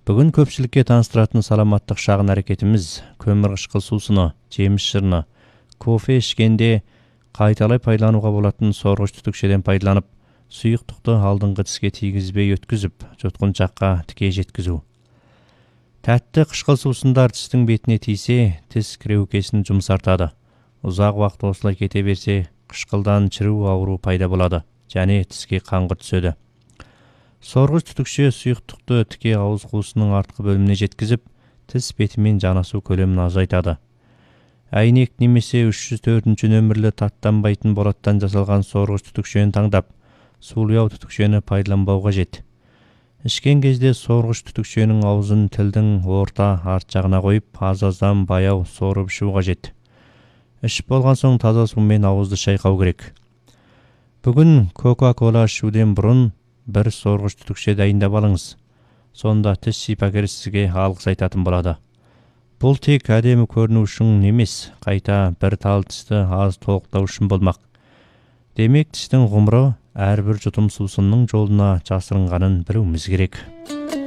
Бүгін көпшілікке таныстыратын саламаттық шағын әрекетіміз көмір қышқыл сусыны, жеміс шырыны, кофе ішкенде қайталай пайдалануға болатын сорғыш түтікшеден пайдаланып, сұйықтықты алдыңғы тіске тигізбей өткізіп, жұтқыншаққа тіке жеткізу. Тәтті қышқыл сусындар тістің бетіне тисе, тіс кіреукесін жұмсартады. Ұзақ уақыт осылай кете берсе, қышқылдан шіру ауру пайда болады, және тіске қаңғыр түседі. Сорғыш түтікше сұйықтықты тіке ауыз қуысының артқы бөліміне жеткізіп, тіс бетімен жанасу көлемін азайтады. Әйнек немесе 304 нөмірлі таттанбайтын болаттан жасалған сорғыш түтікшені таңдап, сулияу түтікшені пайдаланбау қажет. Ішкен кезде сорғыш түтікшенің аузын тілдің орта арт жағына қойып, аз-аздан баяу сорып ішу қажет. Ішіп болған соң таза сумен ауызды шайқау керек. Бүгін Кока-кола ішуден бұрын бір сорғыш түтікше дайындап алыңыз. Сонда тіс шипагер сізге алғыс айтатын болады. Бұл тек әдемі көріну үшін емес, қайта бір тал тісті аз толықтау үшін болмақ. Демек, тістің ғұмыры әрбір жұтым сусынның жолына жасырынғанын білуіміз керек.